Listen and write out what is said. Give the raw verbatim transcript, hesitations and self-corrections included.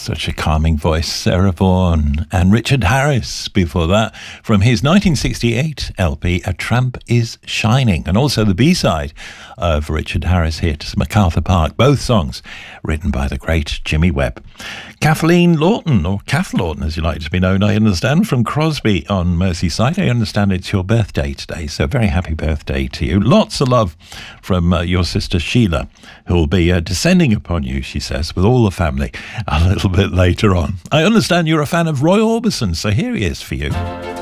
such a calming voice. Sarah Vaughan and Richard Harris before that, from his nineteen sixty-eight L P, A Tramp is Shining, and also the B-side of Richard Harris' hit MacArthur Park, both songs written by the great Jimmy Webb. Kathleen Lawton, or Kath Lawton as you like to be known, I understand, from Crosby on Merseyside. I understand it's your birthday today, so very happy birthday to you. Lots of love from uh, your sister Sheila, who will be uh, descending upon you, she says, with all the family a little bit later on. I understand you're a fan of Roy Orbison, so here he is for you.